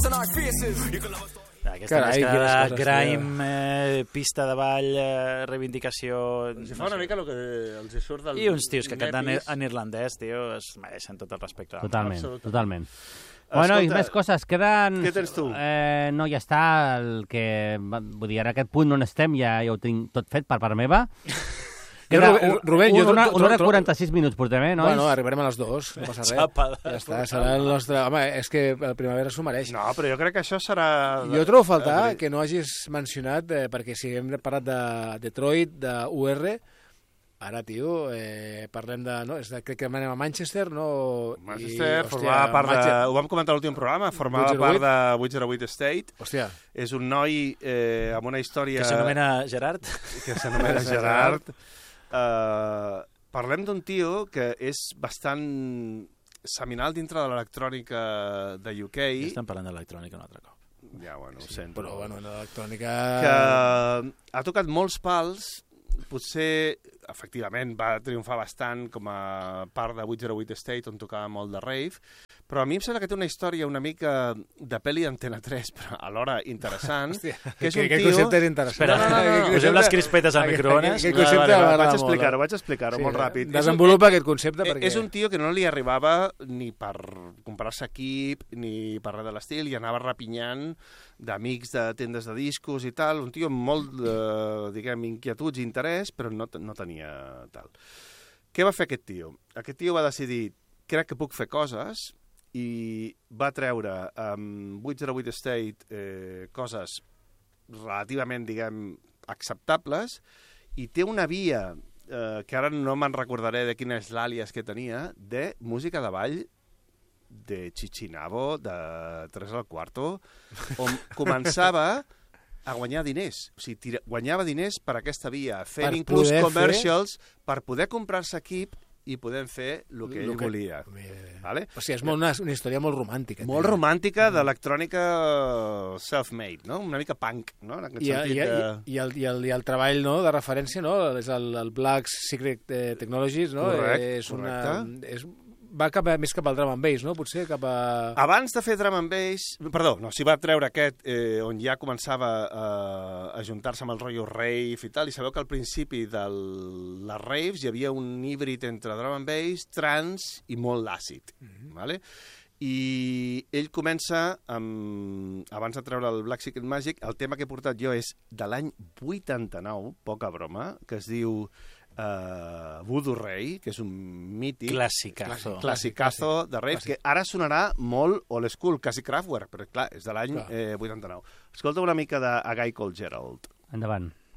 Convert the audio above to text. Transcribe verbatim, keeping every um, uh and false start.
Aquesta Carai, mescla quines de coses, grime, eh, pista de ball, eh, reivindicació... Si fa una mica el que els hi surt del... I uns tios que canten nepis. en irlandès, tio, es mereixen tot el respecte. Totalment, Absolutament. totalment. Bueno, i Escolta, més coses, queden... què tens tu? Eh, no, ja està, el que... Vull dir, ara aquest punt on estem ja, ja ho tinc tot fet per part meva. Queda Rubén, Rubén, jo una, tro- una hora tro- quaranta-sis minuts portem, eh, nois? Bueno, arribarem a les dues, no passa res. Xapada. Ja està, serà el nostre... Home, és que la primavera s'ho mereix. No, però jo crec que això serà... Jo trobo a faltar que no hagis mencionat, eh, perquè si hem parlat de Detroit, de U R, ara, tio, eh, parlem de... No, és de, crec que anem a Manchester, no? Manchester I, formava hòstia, part de... Manche- Ho vam comentar a l'últim programa, formava vuit zero vuit. part de vuit zero vuit State. Hòstia, És un noi eh, amb una història... Que s'anomena Gerard. que s'anomena Gerard. Uh, parlem d'un tio que és bastant seminal dintre de l'electrònica de U K. Ja estem parlant d'electrònica un altre cop. Ja, bueno, ho sí, sento. però bueno, en l'electrònica... Que ha tocat molts pals, potser, efectivament, va triomfar bastant com a part de vuit zero vuit State, on tocava molt de rave, però a mi em sembla que té una història una mica de pel·li d'Antena tres, però alhora interessant, Hòstia, que és un aquest tio... concepte és interessant. Espera, no, no, no, no. Aquest Posem les concepte- crispetes al aquest- microones. Aquest Vale, concepte vale, vale, m'agrada vaig molt, explicar-ho, eh? vaig explicar-ho molt ràpid. Desenvolupa aquest concepte perquè... És un tio que no li arribava ni per comprar-se equip ni per res de l'estil i anava rapinyant d'amics de tendes de discos i tal, un tio amb molt, eh, diguem, inquietuds i interès, però no, no tenia tal. Què va fer aquest tio? Aquest tio va decidir, crec que puc fer coses, i va treure amb vuit zero vuit State eh, coses relativament, diguem, acceptables, i té una via, eh, que ara no me'n recordaré de quina és l'àlies que tenia, de música de ball de Chichinabo, de tres al Cuarto, on començava a guanyar diners. O sigui, tira, guanyava diners per aquesta via, fent Per inclús poder commercials fer... per poder comprar-se equip i podem fer el que ell Lo que- volia. Vale? O sigui, és molt, una, una història molt romàntica. Molt tio. romàntica d'electrònica self-made, no? Una mica punk, no? En aquest I, sentit i, de... i, i, el, i, el, I el treball, no?, de referència, no?, és el, el Black Secret eh, Technologies, no? Correcte, és una, correcte. És, va cap a, més cap al drum and bass, no?, potser cap a... Abans de fer drum and bass... Perdó, no, s'hi va treure aquest, eh, on ja començava eh, a juntar-se amb el rotllo rave i tal, i sabeu que al principi de les raves hi havia un híbrid entre drum and bass, trance i molt àcid, mm-hmm. Vale? I ell comença, amb, abans de treure el Black Secret Magic, el tema que he portat jo és de l'any vuitanta-nou, poca broma, que es diu uh, Voodoo Ray, que és un mític... Classicazo. Classicazo de rave, que ara sonarà molt old school, quasi Kraftwerk, però clar, és de l'any eh, vuitanta-nou. Escolta una mica de A Guy Called Gerald. Endavant.